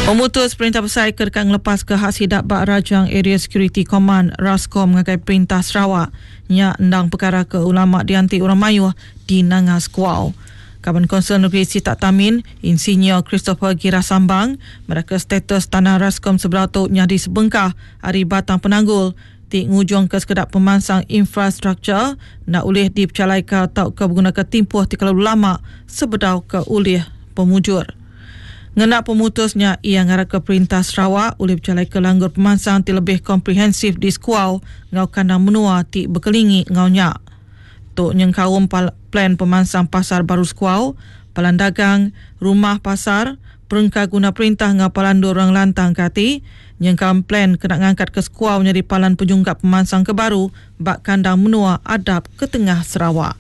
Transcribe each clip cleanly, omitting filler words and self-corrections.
Pemutus Perintah Besar dekat ngelepas ke hak sidak Bak Rajang Area Security Command Rascom mengakai Perintah Sarawak nya endang perkara ke ulama dianti orang mayuh di Nangas Kuau. Kaban Konsel Negeri Sitak Tamin, Insinyur Christopher Gira Sambang, mereka status tanah Rascom sebelah tu nya di sebengkah hari batang penanggul di ngujung ke sekedap pemansang infrastruktur nak ulih dipercalai ke atau ke menggunakan timpuh di kalau ulama sebedau ke ulih pemujur. Ngenak pemutusnya ia ngarap ke Perintah Sarawak oleh bercalai ke langgur pemansang ti lebih komprehensif di Skuau ngau kandang menua ti berkelingi ngau nyak. Tok nyengkawum plan pemansang pasar baru Skuau, palan dagang, rumah pasar, perengka guna perintah ngau palandur orang lantang kati, nyengkawum plan kena ngangkat ke Skuau nyari palan penjunggap pemansang ke baru bak kandang menua adap ke tengah Sarawak.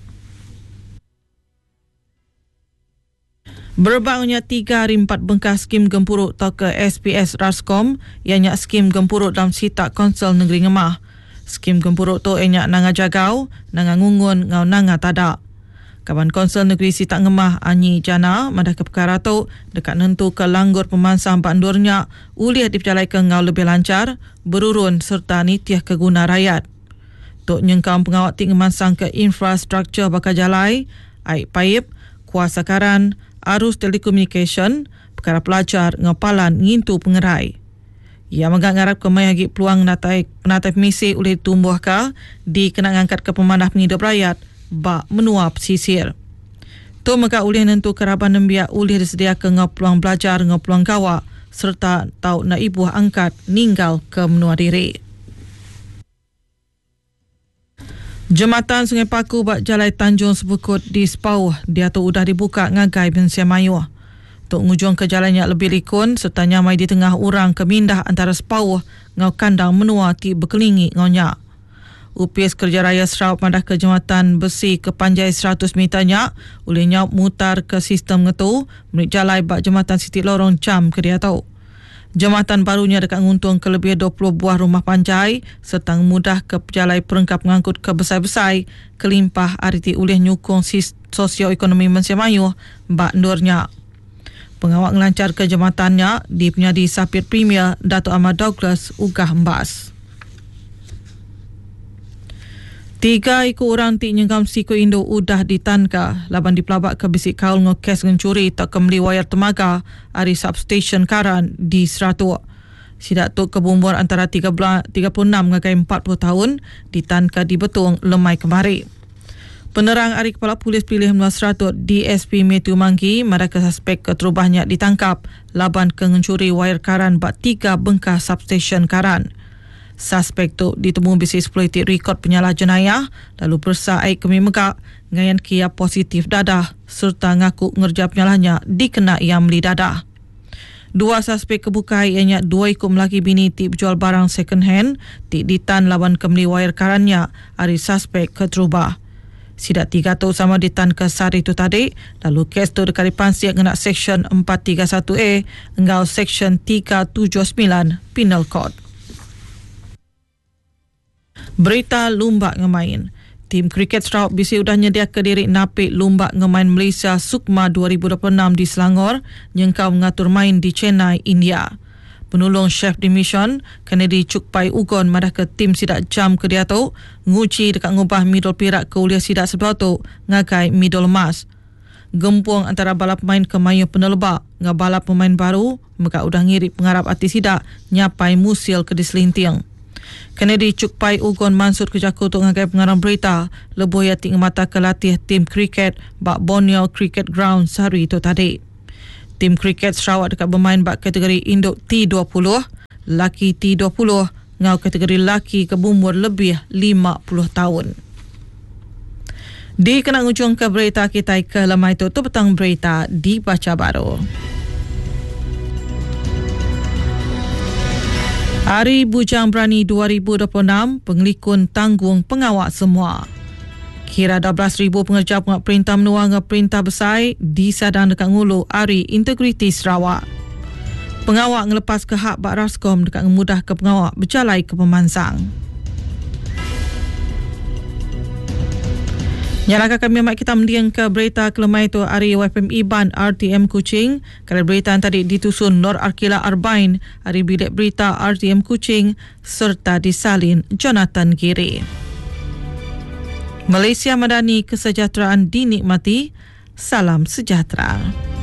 Berbangnya 3 hari 4 bengkah skim gempuruk atau ke SPS Rascom ianya skim gempuruk dalam Sitak Konsel Negeri Ngemah. Skim gempuruk tu ianya nanga jagau, nanga ngungun, ngau nanga tadak. Kawan Konsel Negeri Sitak Ngemah Anyi Jana madah ke perkara tu dekat nentu ke langgur pemansang bandurnya ulih dipercalai ke ngau lebih lancar, berurun serta nitiah keguna rakyat. Tok nyengkam pengawak ting ngemansang ke infrastruktur bakal jalai, air paip, kuasa karan, arus telekomunikasi, perkara pelajar, ngapalan, ngintu pengerai. Ia mengarap ke mayagi peluang penatai misi oleh tumbuh ke di kena ngangkat ke pemanah penghidup rakyat bak menua pesisir. Tu maka oleh nentu keraban nembiak oleh disedia ke peluang belajar, peluang gawak serta tau na ibu angkat ninggal ke menua diri. Jembatan Sungai Paku bak Jalai Tanjung Sebukut di Sepauh dia tu udah dibuka ngagai Bensia Mayuh. Tok ngujung ke jalannya lebih likun serta nyamai di tengah urang kemindah antara Sepauh ngau kandang menua ti berkelingi ngau nyak. UPS Kerja Raya Sarawak madah ke jembatan besi ke panjai 100 meter nyak oleh nyak mutar ke sistem ngetu menik jalai bak jembatan Siti Lorong Cam ke dia tau. Jembatan barunya dekat nguntung ke lebih 20 buah rumah panjai serta mudah ke jalai perengkap mengangkut ke besar-besar kelimpah ariti oleh nyukung sosioekonomi Malaysia Mayuh bak ndurnya. Pengawak ngelancar ke jembatannya di Penyadi Sapit Premier Dato' Ahmad Douglas ugah mbas. 3 ekor orang ti nyengam siku Indo udah ditanka laban dipelabak ke bisik kaul ngokes ngencuri tak kembali wayar temaga ari substation Karan di Seratuk. Sidak tu kebumbuan antara 36 ngagai 40 tahun ditanka di Betung lemai kemari. Penerang ari Kepala Polis Pilih Menua Seratuk DSP Matthew Mangki mereka suspek keterubahnya ditangkap laban ke ngencuri wayar Karan bak 3 bengkah substation Karan. Suspek tu ditemu bisik eksploitif rekod penyalah jenayah lalu persa air kemi megak ngayan kia positif dadah serta ngaku ngerja penyalahnya dikena yang beli dadah. 2 suspek kebukai ianya 2 ikut melaki bini ti berjual barang second hand ti ditan lawan kembali wayar karannya hari suspek keterubah. Sidak 3 tu sama ditan ke sari tu tadi lalu kes tu dekat dipansiak kena Seksyen 431A engau Seksyen 379 Penal Code. Berita lumba ngemain. Tim kriket Sarawak bisi sudah nyedia ke diri napik lumba ngemain Malaysia Sukma 2026 di Selangor nyengkau mengatur main di Chennai, India. Penolong Chef di Mission Kennedy Chukpai Ugon madah ke tim sidak jam ke dia tu nguci dekat ngubah middle pirak ke uliah sidak sebelah tu ngagai middle emas. Gempuang antara balap pemain ke mayu penelebak ngah balap pemain baru maka udah ngirip pengarap hati sidak nyapai musil ke diselinting. Kennedy Chukpai Ugon mansur ke Jakarta untuk ngagai pengarang berita lebuh ya ting mata ke latih tim kriket bak Borneo Cricket Ground sehari itu tadi. Tim kriket Sarawak dekat bermain bak kategori induk T20, laki T20, ngau kategori laki ke berumur lebih 50 tahun. Di kena ujung ke berita kita ke lemah itu tu petang berita dibaca baru. Hari Bujang Berani 2026, pengelikun tanggung pengawak semua. Kira 12,000 pengerja pengawak perintah menua dengan perintah besar disadang dekat ngulu Hari Integriti Sarawak. Pengawak ngelepas ke hak Bak Rascom dekat ngemudah ke pengawak berjalai ke pemansang. Nyalaka kami amat kita mendiang ke berita kelemai itu hari YPMI Ban RTM Kuching. Kerana berita tadi ditusun Nur Arkila Arbain hari bilik berita RTM Kuching serta disalin Jonathan Giri. Malaysia Madani, kesejahteraan dinikmati. Salam sejahtera.